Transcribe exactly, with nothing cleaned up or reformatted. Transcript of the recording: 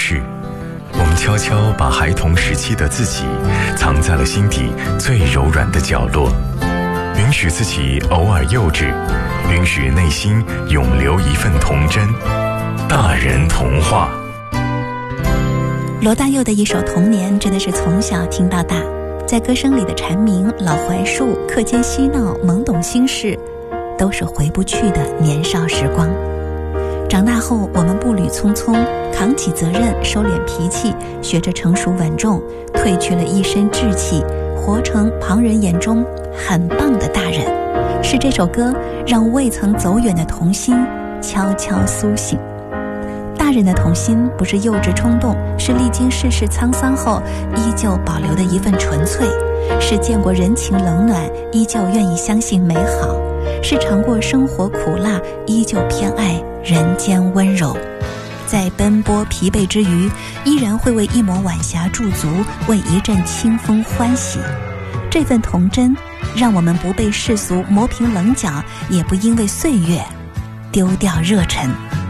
逝，我们悄悄把孩童时期的自己藏在了心底最柔软的角落，允许自己偶尔幼稚，允许内心永留一份童真。大人童话。 罗大佑的一首《童年》真的是从小听到大，在歌声里的蝉鸣、老槐树、课间嬉闹、懵懂心事，都是回不去的年少时光。长大后，我们步履匆匆，扛起责任，收敛脾气，学着成熟稳重，褪去了一身稚气，活成旁人眼中很棒的大人。是这首歌让未曾走远的童心悄悄苏醒。大人的童心不是幼稚冲动，是历经世事沧桑后依旧保留的一份纯粹，是见过人情冷暖依旧愿意相信美好，是尝过生活苦辣依旧偏爱人间温柔。在奔波疲惫之余，依然会为一抹晚霞驻足，为一阵清风欢喜。这份童真让我们不被世俗磨平棱角，也不因为岁月丢掉热忱。